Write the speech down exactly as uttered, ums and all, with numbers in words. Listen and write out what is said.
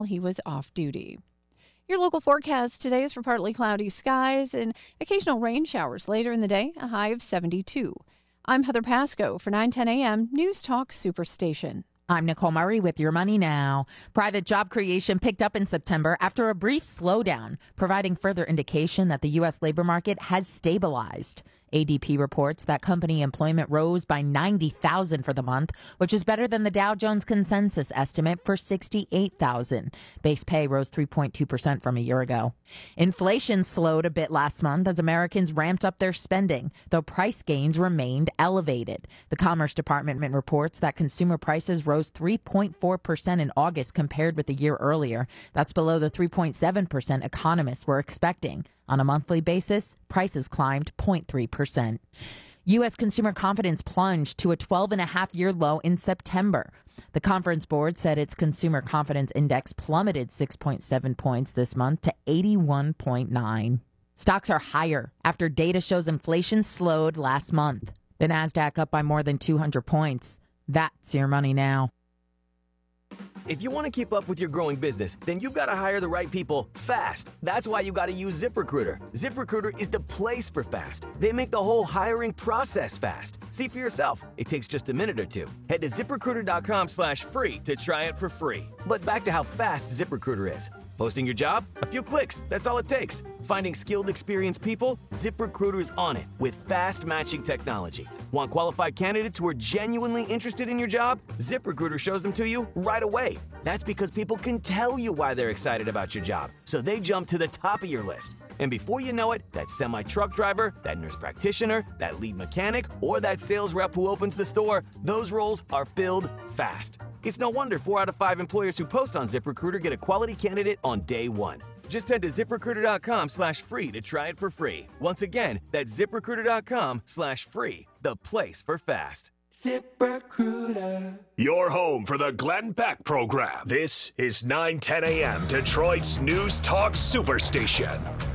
he was off duty. Your local forecast today is for partly cloudy skies and occasional rain showers later in the day, a high of seventy-two. I'm Heather Pasco for nine ten a.m. News Talk Superstation. I'm Nicole Murray with Your Money Now. Private job creation picked up in September after a brief slowdown, providing further indication that the U S labor market has stabilized. A D P reports that company employment rose by ninety thousand for the month, which is better than the Dow Jones consensus estimate for sixty-eight thousand. Base pay rose three point two percent from a year ago. Inflation slowed a bit last month as Americans ramped up their spending, though price gains remained elevated. The Commerce Department reports that consumer prices rose three point four percent in August compared with the year earlier. That's below the three point seven percent economists were expecting. On a monthly basis, prices climbed zero point three percent. U S consumer confidence plunged to a twelve and a half year low in September. The Conference Board said its consumer confidence index plummeted six point seven points this month to eighty-one point nine. Stocks are higher after data shows inflation slowed last month. The Nasdaq up by more than two hundred points. That's Your Money Now. If you want to keep up with your growing business, then you've got to hire the right people fast. That's why you got to use ZipRecruiter. ZipRecruiter is the place for fast. They make the whole hiring process fast. See for yourself. It takes just a minute or two. Head to ZipRecruiter.com slash free to try it for free. But back to how fast ZipRecruiter is. Posting your job? A few clicks. That's all it takes. Finding skilled, experienced people? ZipRecruiter is on it with fast matching technology. Want qualified candidates who are genuinely interested in your job? ZipRecruiter shows them to you right away. That's because people can tell you why they're excited about your job, so they jump to the top of your list. And before you know it, that semi-truck driver, that nurse practitioner, that lead mechanic, or that sales rep who opens the store, those roles are filled fast. It's no wonder four out of five employers who post on ZipRecruiter get a quality candidate on day one. Just head to ZipRecruiter.com slash free to try it for free. Once again, that's ZipRecruiter.com slash free, the place for fast. ZipRecruiter. Your home for the Glenn Beck program. This is nine ten a.m. Detroit's News Talk Superstation.